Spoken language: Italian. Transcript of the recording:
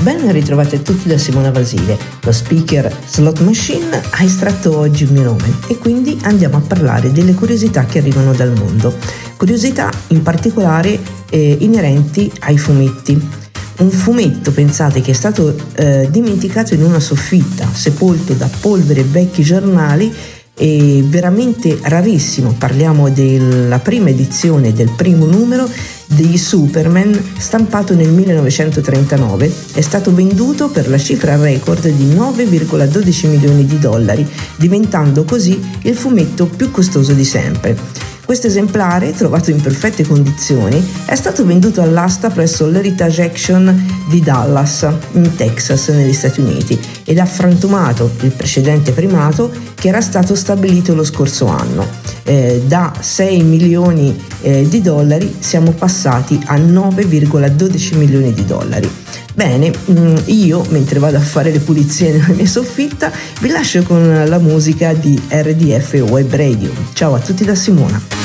Ben ritrovati a tutti da Simona Basile. Lo speaker Slot Machine ha estratto oggi il mio nome e quindi andiamo a parlare delle curiosità che arrivano dal mondo. Curiosità in particolare inerenti ai fumetti. Un fumetto, pensate, che è stato dimenticato in una soffitta, sepolto da polvere e vecchi giornali, è veramente rarissimo. Parliamo della prima edizione del primo numero di Superman, stampato nel 1939. È stato venduto per la cifra record di 9,12 milioni di dollari, diventando così il fumetto più costoso di sempre. Questo esemplare, trovato in perfette condizioni, è stato venduto all'asta presso l'Heritage Action di Dallas, in Texas, negli Stati Uniti, ed ha frantumato il precedente primato che era stato stabilito lo scorso anno. Da 6 milioni di dollari siamo passati a 9,12 milioni di dollari. Bene, io, mentre vado a fare le pulizie nella mia soffitta, vi lascio con la musica di RDF Web Radio. Ciao a tutti da Simona.